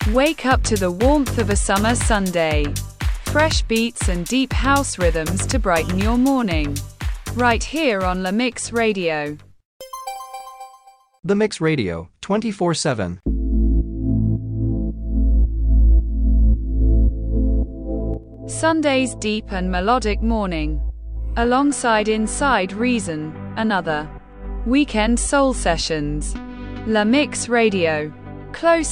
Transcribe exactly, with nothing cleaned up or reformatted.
Wake up to the warmth of a summer Sunday. Fresh beats and deep house rhythms to brighten your morning. Right here on La Mix Radio. The Mix Radio, twenty-four seven. Sunday's deep and melodic morning. Alongside Inside Reason, another. Weekend Soul Sessions. La Mix Radio. Close